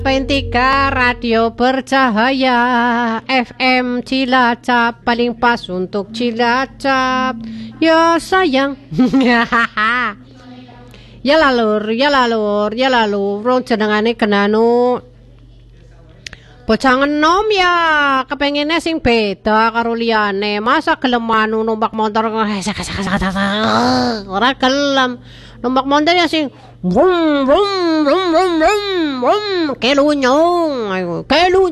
3 Radio Bercahaya FM Cilacap, paling pas untuk Cilacap. Ya sayang. Ya lalur rong jenengane kenanu bocah enom ya, kepengine sing beda karo liyane. Masa gelem anu numpak motor ora gelem. Numpak motor ya sing wum wum wum wum wum wum kelunyong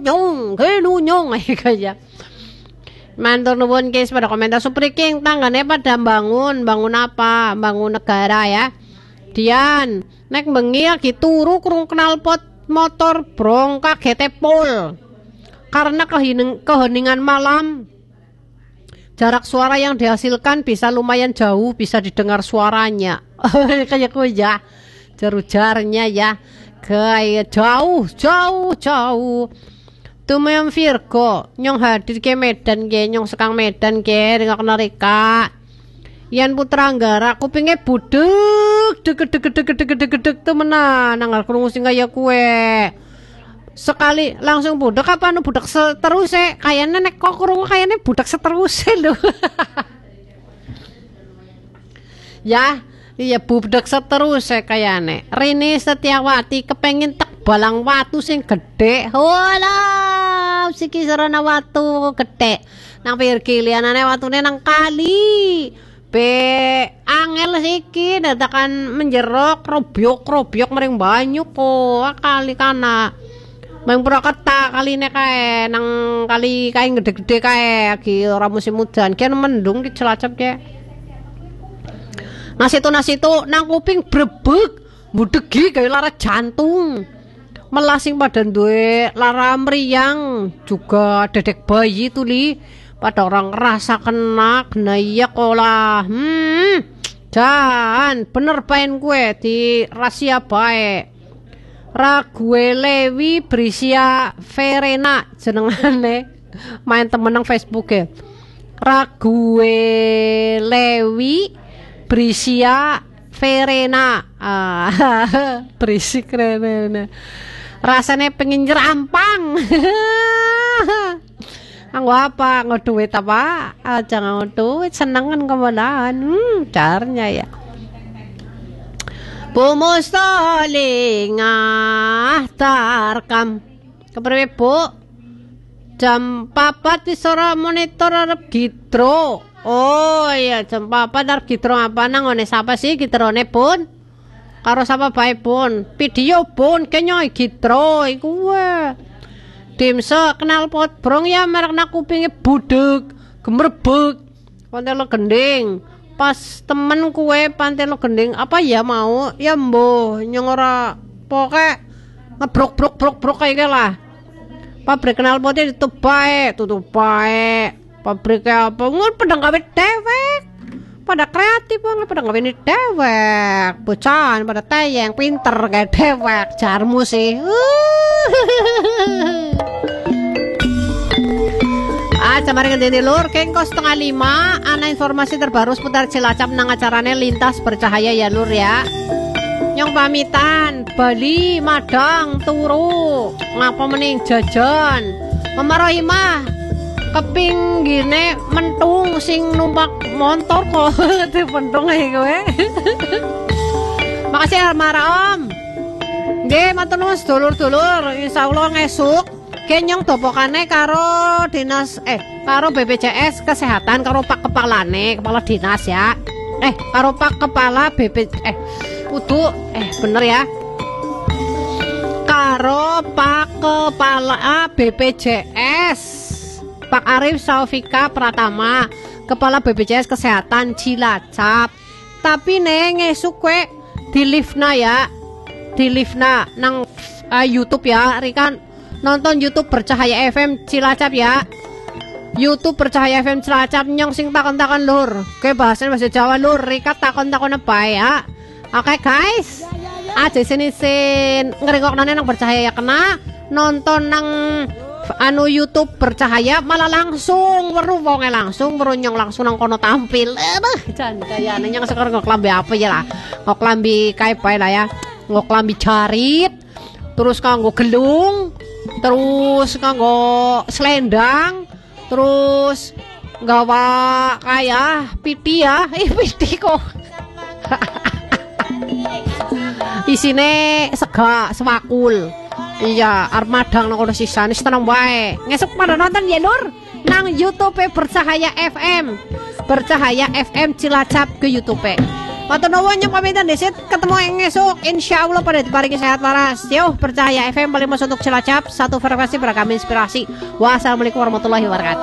kaya. Mantur nuwun guys pada komentar Supriking, tanggane pada bangun apa? Bangun negara ya. Dian, nek bengi lagi turu krung knalpot motor brong kaget pol. Karena keheningan malam, jarak suara yang dihasilkan bisa lumayan jauh, bisa didengar suaranya. Kayak gue ya, jaru-jarnya ya, kayak jauh. Tumem Virgo, nyong hadir ke Medan ke, nyong sekang Medan ke, dengan narika. Yan Putra Anggara, kupingnya budek, deg temenan, nanggal krungu sing kaya kue. Sekali langsung budek apa nu budek seterusnya, kayaknya nek kok krungu kayaknya budek seterusnya lho. Ya, iya budek seterusnya kayaknya. Rini Setiawati kepengin tek balang watu sing gede. Walah, siki sarana watu gede. Nang pinggir kilianane watune nang kali. Angel siki dadakan menjerok robyok mering banyu kok kali kana. Mang Purwakarta kaline kae nang kali kae gede-gede kae lagi ora musim hujan. Ki mendung di Cilacap ke. Nasitu nang kuping brebeg, budegi gawe lara jantung. Melasing pada duwe lara meriang, juga dedek bayi tuli. Pada orang rasa kena iya kolah. Jangan bener pain gue di rahasia baik. Rague Lewi Brisia Verena jenengane main temen nang Facebook ya. Rague Lewi Brisia Verena. Berisik Verena. Rasanya pengen jerampang. Anggo apa? Nggo duit apa? Jangan nggo duit, senengan kemudahan. Caranya ya. Bu Mustalingah tarkam. Kepriwe, Bu? Jam 4 wis ora monitor arep gidro. Oh iya, jam 4 arep gidro apa nang ngone sapa sih gidrone, Pun? Karo sapa bae, Pun? Video, Pun, kenyoy gidro iku wae. Dimse kenal pot brong ya merek nak kupingnya budek gemerbek pantelo gending pas temen kue pantelo gending apa ya mau ya mboh nyong ora poke ngebrok kayak lah pabrik kenal potnya tutup bae pabriknya apa ngun pedang gawe dewek pada kreatif banget pada gawe ini dewek bocan pada tayang pinter kayak dewek jarmu sih. Cemari ngenteni lur kengko 4:30 ana informasi terbaru seputar Cilacap nang acarane Lintas Bercahaya ya lur ya. Nyong pamitan Bali Madang turu ngapa mening jajan Mamarohi mah keping gine mentung sing numpak motor kok dipentung ae kowe. Makasih Almara Om. Nggih matur nuwun sedulur-dulur insyaallah ngesuk kenyong topokane karo dinas karo BPJS kesehatan karo pak kepalane kepala dinas ya karo pak kepala bener ya karo pak kepala BPJS Pak Arif Saufika Pratama kepala BPJS kesehatan Cilacap. Tapi ngesuk kue di liftna nang YouTube ya Rikan nonton YouTube Bercahaya FM Cilacap ya. YouTube Bercahaya FM Cilacap nyong sing takon-takon lur. Oke bahasa Jawa lur, Rika takon-takon apa ya. Oke guys. Aja sini ngerengoknane nang Bercahaya ya kena nonton nang YouTube Bercahaya malah langsung weru wonge langsung nyong langsung nang kono tampil. Jan kayane nyong sekarang ngok lambi apa ya lah. Ngok lambi kae bae lah ya. Ngok lambi carit terus kanggo gelung, terus kanggo selendang, terus gawa kayak piti ya, piti kok. Isine sega sewakul. Iya, armadang nang kono sisane tenang wae. Ngesuk pada nonton ya Nur nang YouTube Bercahaya FM. Bercahaya FM Cilacap ke YouTube. Matur nuwun nyong pamitan desit, ketemu yang esuk insyaallah pada diparingi sehat waras. Yo, Bercahaya FM paling mas untuk Cilacap, satu frekuensi beragam inspirasi. Wassalamualaikum warahmatullahi wabarakatuh.